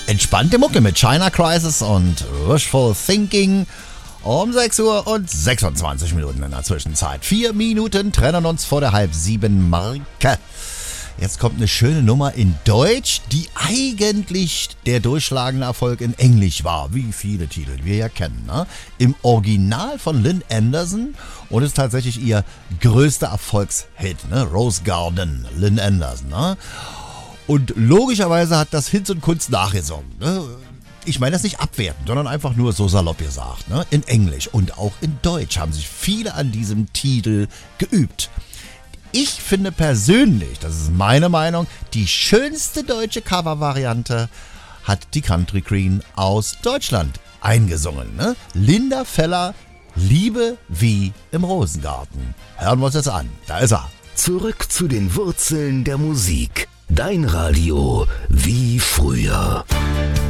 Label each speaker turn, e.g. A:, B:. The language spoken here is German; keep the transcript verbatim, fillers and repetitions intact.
A: entspannte Mucke mit China Crisis und Wishful Thinking. Um sechs Uhr und sechsundzwanzig Minuten in der Zwischenzeit. Vier Minuten trennen uns vor der halb sieben Marke. Jetzt kommt eine schöne Nummer in Deutsch, die eigentlich der durchschlagende Erfolg in Englisch war, wie viele Titel wir ja kennen. Ne? Im Original von Lynn Anderson und ist tatsächlich ihr größter Erfolgshit, ne? Rose Garden, Lynn Anderson. Ne? Und logischerweise hat das Hinz und Kunst nachgesungen. Ne? Ich meine das nicht abwertend, sondern einfach nur so salopp gesagt. Ne? In Englisch und auch in Deutsch haben sich viele an diesem Titel geübt. Ich finde persönlich, das ist meine Meinung, die schönste deutsche Covervariante hat die Country Queen aus Deutschland eingesungen. Ne? Linda Feller, Liebe wie im Rosengarten. Hören wir uns jetzt an. Da ist er.
B: Zurück zu den Wurzeln der Musik. Dein Radio wie früher.